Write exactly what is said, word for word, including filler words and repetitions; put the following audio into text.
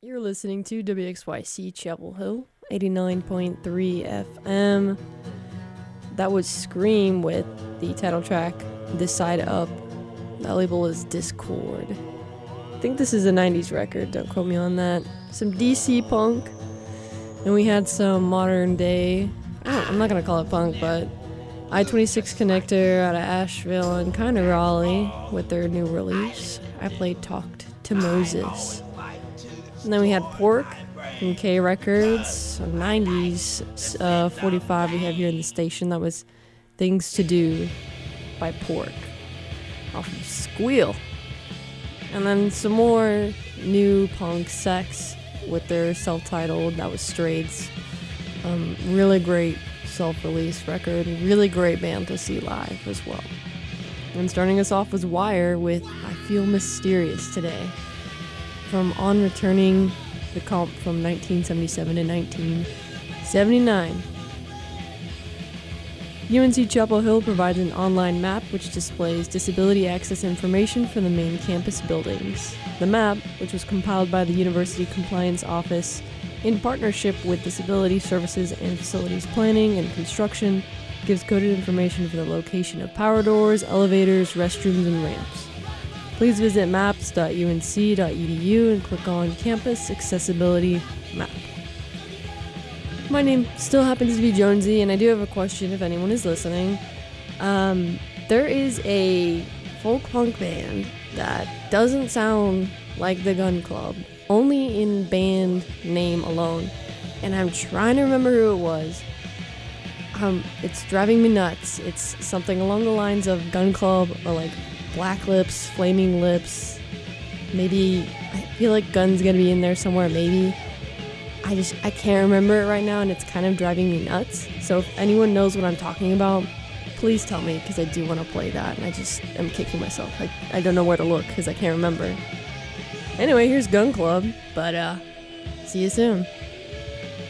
You're listening to W X Y C Chapel Hill, eighty-nine point three F M. That was Scream with the title track, This Side Up. The label is Discord. I think this is a nineties record, don't quote me on that. Some D C punk, and we had some modern day, I don't, I'm not going to call it punk, but I twenty-six Connector out of Asheville and kind of Raleigh with their new release. I played Talked to Moses. And then we had Pork from K Records, a nineties uh, forty-five we have here in the station. That was Things to Do by Pork off of Squeal. And then some more new punk Sex with their self-titled, that was Straights. Um, really great self-release record, really great band to see live as well. And starting us off was Wire with I Feel Mysterious Today, from On Returning, the comp from nineteen seventy-seven to nineteen seventy-nine. U N C Chapel Hill provides an online map which displays disability access information for the main campus buildings. The map, which was compiled by the University Compliance Office in partnership with Disability Services and Facilities Planning and Construction, gives coded information for the location of power doors, elevators, restrooms, and ramps. Please visit maps dot U N C dot E D U and click on Campus Accessibility Map. My name still happens to be Jonesy, and I do have a question if anyone is listening. Um, there is a folk punk band that doesn't sound like the Gun Club, only in band name alone, and I'm trying to remember who it was. Um, it's driving me nuts. It's something along the lines of Gun Club or like Black Lips, Flaming Lips. Maybe, I feel like Gun's gonna be in there somewhere, maybe. I just, I can't remember it right now, and it's kind of driving me nuts. So if anyone knows what I'm talking about, please tell me, because I do want to play that, and I just am kicking myself. I, I don't know where to look, because I can't remember. Anyway, here's Gun Club, but uh, see you soon.